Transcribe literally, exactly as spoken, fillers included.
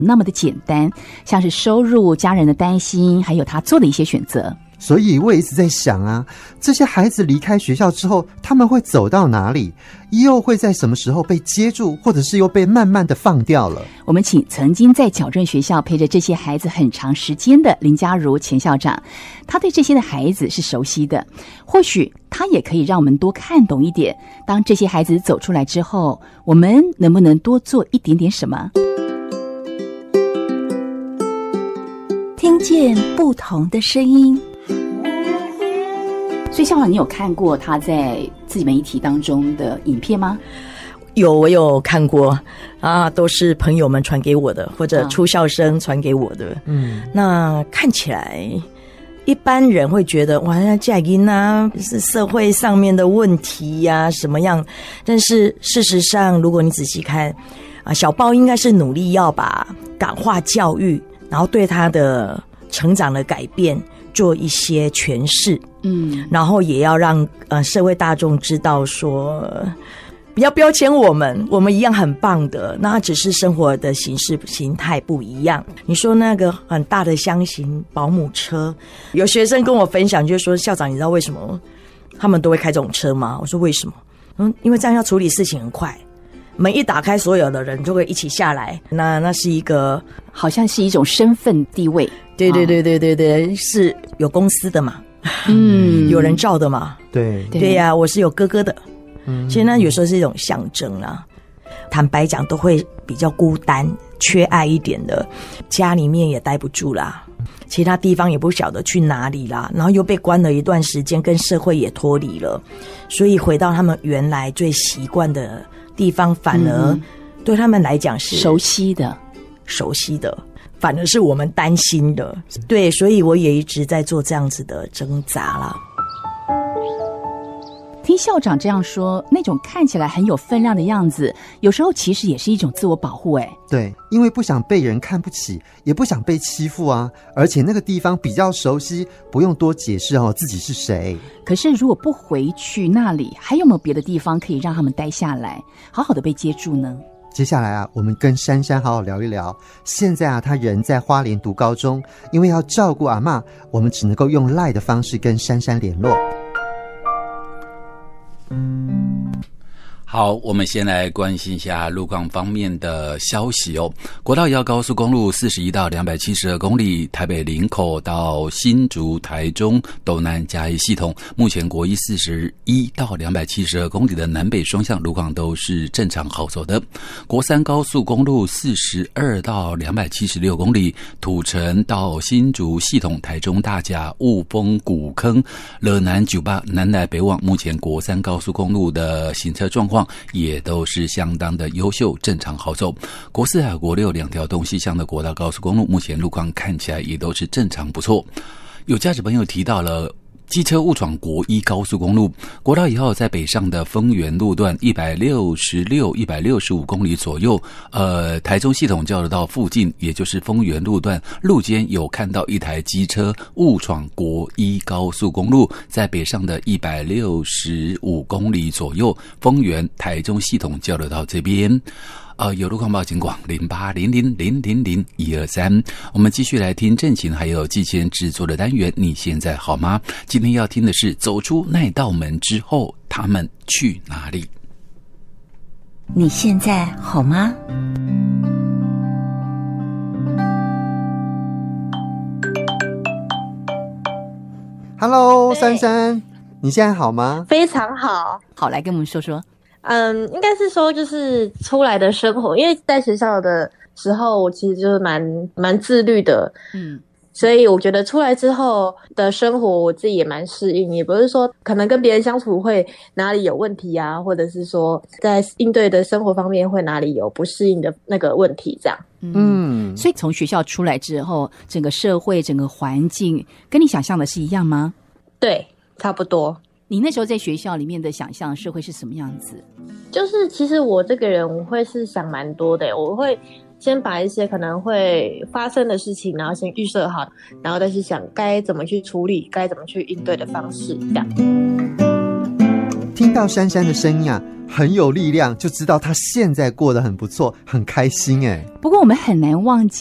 那么的简单，像是收入、家人的担心，还有他做的一些选择。 所以我一直在想啊，这些孩子离开学校之后，他们会走到哪里？又会在什么时候被接住，或者是又被慢慢的放掉了？ 我们请曾经在矫正学校陪着这些孩子很长时间的林嘉如前校长，他对这些的孩子是熟悉的，或许他也可以让我们多看懂一点。当这些孩子走出来之后，我们能不能多做一点点什么？ 听见不同的声音。 所以校长，你有看过他在自己媒体当中的影片吗？ 有，我有看过啊，都是朋友们传给我的，或者出校生传给我的。嗯，那看起来一般人会觉得哇，那这囡啊是社会上面的问题呀、啊，什么样？但是事实上，如果你仔细看啊，小豹应该是努力要把感化教育，然后对他的成长的改变做一些诠释。嗯，然后也要让呃社会大众知道说，不要标签我们，我们一样很棒的，那只是生活的形式形态不一样。你说那个很大的箱型保姆车，有学生跟我分享，就是说校长，你知道为什么他们都会开这种车吗？我说为什么？嗯，因为这样要处理事情很快。门一打开，所有的人就会一起下来。那那是一个， 好像是一种身份地位。 对对对对对对，是有公司的嘛。嗯，有人照的嘛？ 对对呀、啊，我是有哥哥的。嗯，其实呢，有时候是一种象征啦。坦白讲，都会比较孤单、缺爱一点的，家里面也待不住啦，其他地方也不晓得去哪里啦，然后又被关了一段时间，跟社会也脱离了，所以回到他们原来最习惯的地方，反而对他们来讲是熟悉的， 熟悉的。反而是我们担心的，对，所以我也一直在做这样子的挣扎啦。 听校长这样说，那种看起来很有分量的样子，有时候其实也是一种自我保护。哎， 对，因为不想被人看不起，也不想被欺负啊，而且那个地方比较熟悉，不用多解释哦自己是谁。 可是如果不回去那里，还有没有别的地方可以让他们待下来，好好的被接住呢？ 接下来啊，我们跟珊珊好好聊一聊。现在啊，她人在花莲读高中，因为要照顾阿嬷，我们只能够用 LINE 的方式跟珊珊联络。 好，我们先来关心一下路况方面的消息哦。国道一号高速公路四十一到两百七十二公里，台北林口到新竹、台中、斗南嘉义系统，目前国一四十一到两百七十二公里的南北双向路况都是正常好走的。国三高速公路四十二到两百七十六公里，土城到新竹系统，台中大甲、雾峰、古坑、乐南酒吧南来北往，目前国三高速公路的行车状况也都是相当的优秀，正常好走。国四还有国六两条东西向的国道高速公路，目前路况看起来也都是正常不错。有驾驶朋友提到了机车误闯国一高速公路，国道一号在北上的丰原路段一百六十六、一百六十五公里左右，呃，台中系统交流道附近，也就是丰原路段路间有看到一台机车误闯国一高速公路，在北上的一百六十五公里左右，丰原台中系统交流道这边。呃，有路况报警广零八零零零零零一二三。我们继续来听郑琴还有季谦制作的单元。你现在好吗？今天要听的是走出那道门之后，他们去哪里？ 你现在好吗？ Hello， 珊珊，你现在好吗？ 非常好。 好，来跟我们说说。 嗯，应该是说就是出来的生活，因为在学校的时候，我其实就是蛮蛮自律的，嗯，所以我觉得出来之后的生活，我自己也蛮适应，也不是说可能跟别人相处会哪里有问题啊，或者是说在应对的生活方面会哪里有不适应的那个问题，这样。 嗯，所以从学校出来之后，整个社会、整个环境跟你想象的是一样吗？ 对，差不多。 你那时候在学校里面的想象社会是什么样子？ 就是其实我这个人我会是想蛮多的，我会先把一些可能会发生的事情然后先预设好，然后再去想该怎么去处理，该怎么去应对的方式，这样。 听听到珊珊的声音啊，很有力量，就知道她现在过得很不错，很开心哎。 不过我们很难忘记